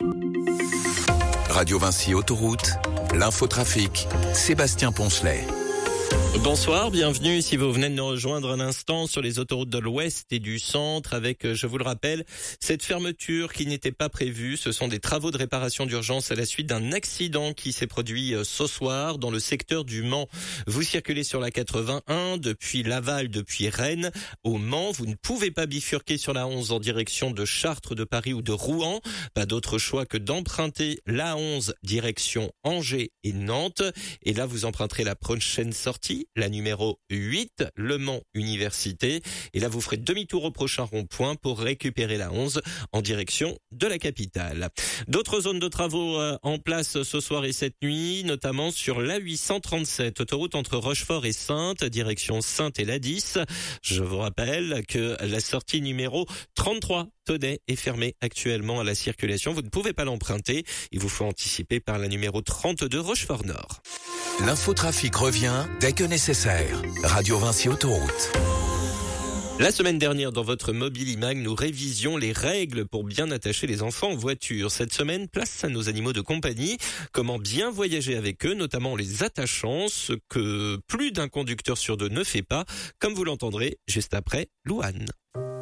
Radio Vinci Autoroute, l'infotrafic, Sébastien Poncelet. Bonsoir, bienvenue si vous venez de nous rejoindre un instant sur les autoroutes de l'Ouest et du Centre avec, je vous le rappelle, cette fermeture qui n'était pas prévue. Ce sont des travaux de réparation d'urgence à la suite d'un accident qui s'est produit ce soir dans le secteur du Mans. Vous circulez sur la 81 depuis Laval, depuis Rennes au Mans. Vous ne pouvez pas bifurquer sur la 11 en direction de Chartres, de Paris ou de Rouen. Pas d'autre choix que d'emprunter la 11 direction Angers et Nantes. Et là, vous emprunterez la prochaine sortie, la numéro 8, Le Mans Université. Et là, vous ferez demi-tour au prochain rond-point pour récupérer la 11 en direction de la capitale. D'autres zones de travaux en place ce soir et cette nuit, notamment sur la 837, autoroute entre Rochefort et Saintes, direction Saintes et la 10. Je vous rappelle que la sortie numéro 33 Tonnet est fermée actuellement à la circulation. Vous ne pouvez pas l'emprunter. Il vous faut anticiper par la numéro 32 Rochefort Nord. L'infotrafic revient dès que nécessaire. Radio Vinci Autoroute. La semaine dernière, dans votre Mobilimag, nous révisions les règles pour bien attacher les enfants en voiture. Cette semaine, place à nos animaux de compagnie. Comment bien voyager avec eux, notamment en les attachant, ce que plus d'un conducteur sur deux ne fait pas, comme vous l'entendrez juste après Louane.